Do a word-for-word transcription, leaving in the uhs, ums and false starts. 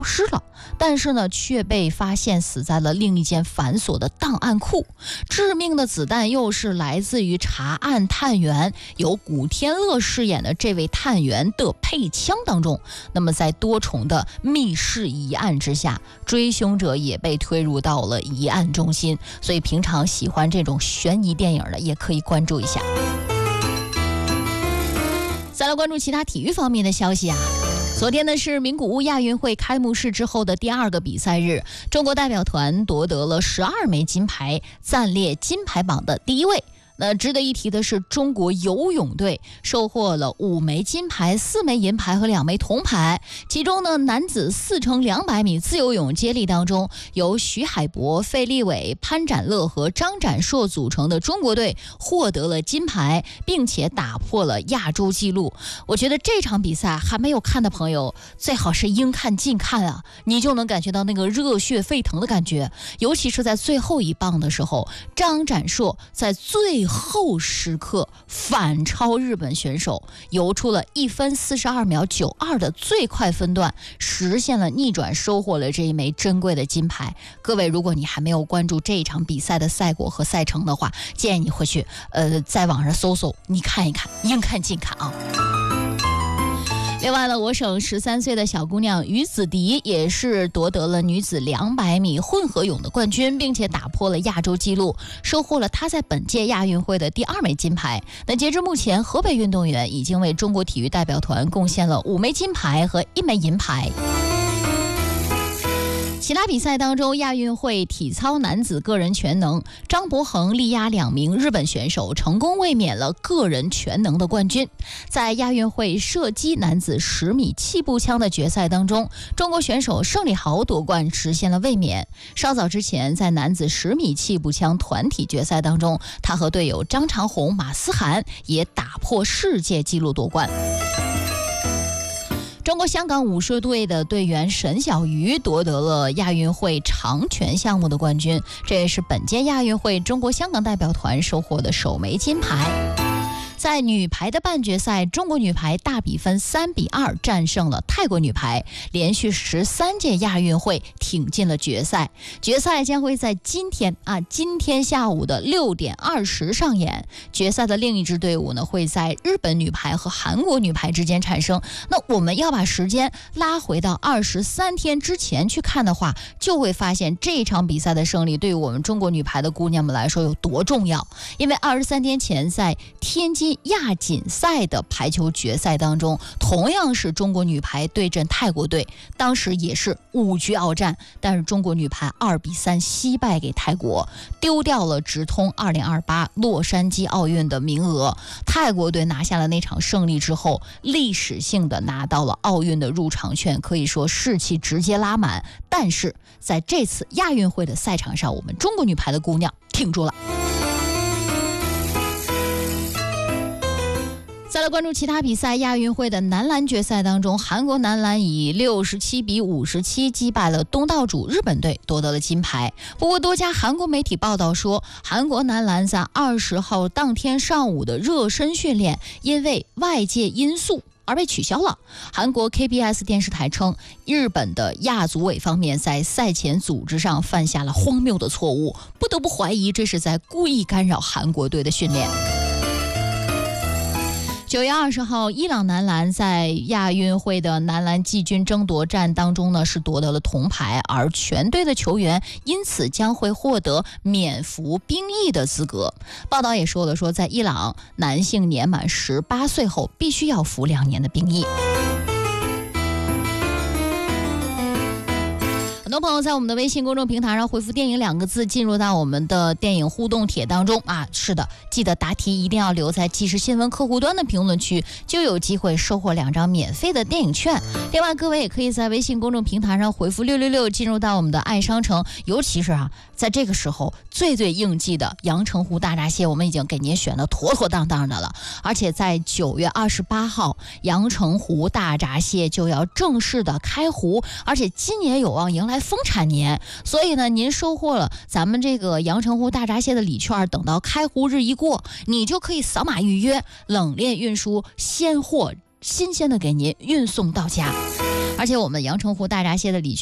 失了，但是呢，却被发现死在了另一间反锁的档案库。致命的子弹又是来自于查案探员由古天乐饰演的这位探员的配枪当中。那么在多重的密室疑案之下，追凶者也被推入到了疑案中心。所以平常喜欢这种悬疑电影的也可以关注一下。再来关注其他体育方面的消息啊。昨天呢是名古屋亚运会开幕式之后的第二个比赛日，中国代表团夺得了十二枚金牌，暂列金牌榜的第一位。那值得一提的是，中国游泳队收获了五枚金牌、四枚银牌和两枚铜牌。其中呢，男子四乘两百米自由泳接力当中，由徐海博、费立伟、潘展乐和张展硕组成的中国队获得了金牌，并且打破了亚洲纪录。我觉得这场比赛还没有看的朋友，最好是应看尽看啊，你就能感觉到那个热血沸腾的感觉。尤其是在最后一棒的时候，张展硕在最后时刻反超日本选手，游出了一分四十二秒九二的最快分段，实现了逆转，收获了这一枚珍贵的金牌。各位，如果你还没有关注这一场比赛的赛果和赛程的话，建议你回去呃在网上搜搜，你看一看，应看尽看啊。另外呢，我省十三岁的小姑娘于子迪也是夺得了女子两百米混合泳的冠军，并且打破了亚洲纪录，收获了她在本届亚运会的第二枚金牌。那截至目前，河北运动员已经为中国体育代表团贡献了五枚金牌和一枚银牌。其他比赛当中，亚运会体操男子个人全能，张博恒力压两名日本选手，成功卫冕了个人全能的冠军。在亚运会射击男子十米气步枪的决赛当中，中国选手盛礼豪夺冠，实现了卫冕。稍早之前，在男子十米气步枪团体决赛当中，他和队友张长虹、马思涵也打破世界纪录夺冠。中国香港武术队的队员沈小鱼夺得了亚运会长拳项目的冠军，这也是本届亚运会中国香港代表团收获的首枚金牌。在女排的半决赛，中国女排大比分三比二战胜了泰国女排，连续十三届亚运会挺进了决赛。决赛将会在今天啊，今天下午的六点二十上演。决赛的另一支队伍呢，会在日本女排和韩国女排之间产生。那我们要把时间拉回到二十三天之前去看的话，就会发现这场比赛的胜利对于我们中国女排的姑娘们来说有多重要。因为二十三天前在天津亚锦赛的排球决赛当中，同样是中国女排对阵泰国队，当时也是五局鏖战，但是中国女排二比三惜败给泰国，丢掉了直通二零二八洛杉矶奥运的名额。泰国队拿下了那场胜利之后，历史性的拿到了奥运的入场券，可以说士气直接拉满。但是在这次亚运会的赛场上，我们中国女排的姑娘挺住了。再来关注其他比赛，亚运会的男篮决赛当中，韩国男篮以六十七比五十七击败了东道主日本队，夺得了金牌。不过多家韩国媒体报道说，韩国男篮在二十号当天上午的热身训练因为外界因素而被取消了。韩国 K B S 电视台称，日本的亚组委方面在赛前组织上犯下了荒谬的错误，不得不怀疑这是在故意干扰韩国队的训练。九月二十号，伊朗男篮在亚运会的男篮季军争夺战当中呢，是夺得了铜牌，而全队的球员因此将会获得免服兵役的资格。报道也说了，说在伊朗，男性年满十八岁后必须要服两年的兵役。很多朋友在我们的微信公众平台上回复电影两个字，进入到我们的电影互动帖当中啊。是的，记得答题一定要留在即时新闻客户端的评论区，就有机会收获两张免费的电影券。另外各位也可以在微信公众平台上回复六六六，进入到我们的爱商城。尤其是啊，在这个时候最最应季的阳澄湖大闸蟹，我们已经给您选的妥妥当当的了。而且在九月二十八号，阳澄湖大闸蟹就要正式的开湖，而且今年有望迎来丰产年，所以呢，您收获了咱们这个阳澄湖大闸蟹的礼券，等到开湖日一过，你就可以扫码预约，冷链运输，鲜货新鲜的给您运送到家。 而且我们阳澄湖大闸蟹的里